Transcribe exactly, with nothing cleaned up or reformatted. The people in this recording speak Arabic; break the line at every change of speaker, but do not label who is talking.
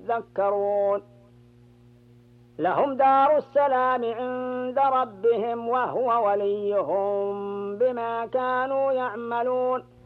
يذكرون لهم دار السلام عند ربهم وهو وليهم بما كانوا يعملون